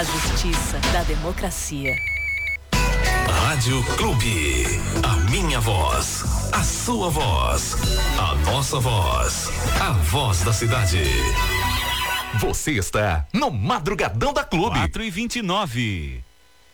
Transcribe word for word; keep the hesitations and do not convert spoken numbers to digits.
A justiça da democracia. Rádio Clube. A minha voz. A sua voz. A nossa voz. A voz da cidade. Você está no Madrugadão da Clube. quatro e vinte e nove.